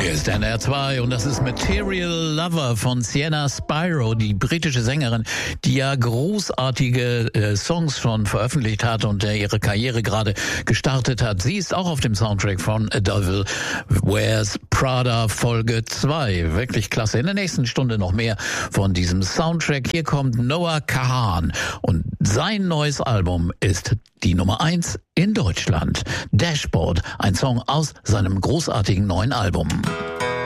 Hier ist NR2 und das ist Material Lover von Sienna Spiro, die britische Sängerin, die ja großartige Songs schon veröffentlicht hat und ihre Karriere gerade gestartet hat. Sie ist auch auf dem Soundtrack von A Devil Wears Prada Folge 2. Wirklich klasse. In der nächsten Stunde noch mehr von diesem Soundtrack. Hier kommt Noah Kahan und sein neues Album ist die Nummer 1 in Deutschland. Dashboard, ein Song aus seinem großartigen neuen Album.